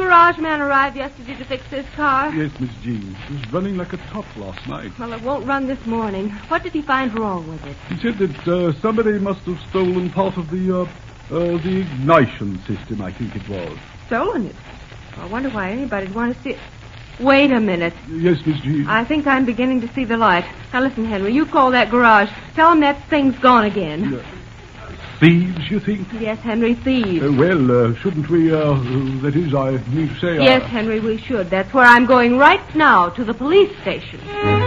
garage man arrive yesterday to fix this car? Yes, Miss Jean. It was running like a top last night. Well, it won't run this morning. What did he find wrong with it? He said that somebody must have stolen part of the ignition system, I think it was. Stolen it? I wonder why anybody'd want to see it. Wait a minute. Yes, Miss Jean. I think I'm beginning to see the light. Now, listen, Henry, you call that garage. Tell him that thing's gone again. Thieves, you think? Yes, Henry, thieves. Shouldn't we, that is, I mean to say... Yes, Henry, we should. That's where I'm going right now, to the police station.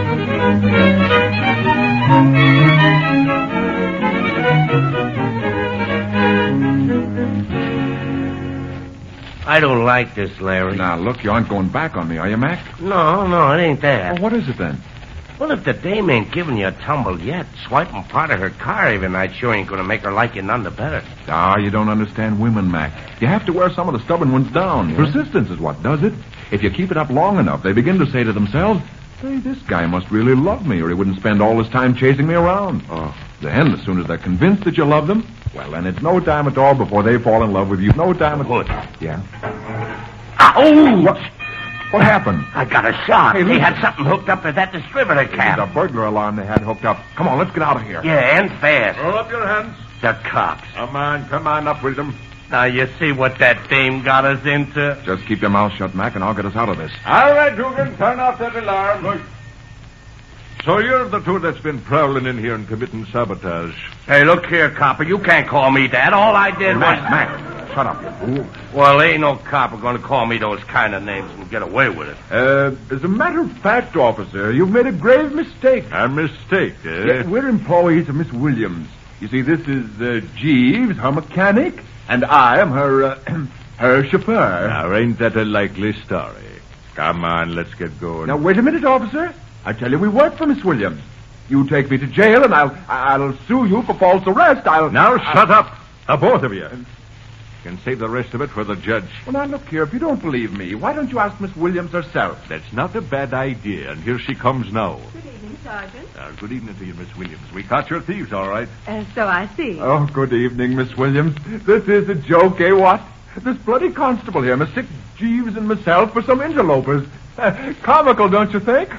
I don't like this, Larry. Now, look, you aren't going back on me, are you, Mac? No, it ain't that. Well, what is it then? Well, if the dame ain't giving you a tumble yet, swiping part of her car every night sure ain't going to make her like you none the better. Ah, you don't understand women, Mac. You have to wear some of the stubborn ones down. Yeah? Persistence is what does it. If you keep it up long enough, they begin to say to themselves, hey, this guy must really love me, or he wouldn't spend all his time chasing me around. Oh. Then, as soon as they're convinced that you love them, well, then it's no time at all before they fall in love with you. No time at all. Yeah? Oh! What happened? I got a shot. Hey, they had something hooked up to that distributor cap. It was a burglar alarm they had hooked up. Come on, let's get out of here. Yeah, and fast. Roll up your hands. The cops. Come on, up with them. Now, you see what that dame got us into? Just keep your mouth shut, Mac, and I'll get us out of this. All right, Dugan, turn off that alarm. Look. So you're the two that's been prowling in here and committing sabotage. Hey, look here, copper. You can't call me that. All I did was... Mac, shut up, you fool. Well, ain't no copper going to call me those kind of names and get away with it. As a matter of fact, officer, you've made a grave mistake. A mistake, eh? Yes, we're employees of Miss Williams. You see, this is Jeeves, her mechanic, and I am her, her chauffeur. Now, ain't that a likely story? Come on, let's get going. Now, wait a minute, officer. I tell you, we work for Miss Williams. You take me to jail, and I'll sue you for false arrest. Now, shut up. The both of you. You can save the rest of it for the judge. Well, now, look here. If you don't believe me, why don't you ask Miss Williams herself? That's not a bad idea, and here she comes now. Good evening, Sergeant. Good evening to you, Miss Williams. We caught your thieves, all right. So I see. Oh, good evening, Miss Williams. This is a joke, eh, what? This bloody constable here mistook Jeeves and myself for some interlopers. Comical, don't you think?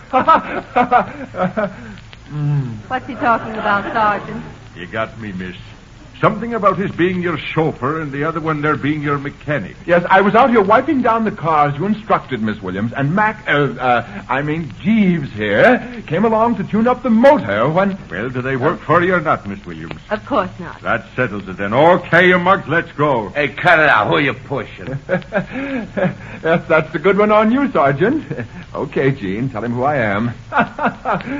What's he talking about, Sergeant? You got me, miss. Something about his being your chauffeur and the other one there being your mechanic. Yes, I was out here wiping down the car as you instructed, Miss Williams, and Jeeves here came along to tune up the motor when... Well, do they work for you or not, Miss Williams? Of course not. That settles it then. Okay, you mugs, let's go. Hey, cut it out. Who are you pushing? Yes, that's a good one on you, Sergeant. Okay, Gene, tell him who I am.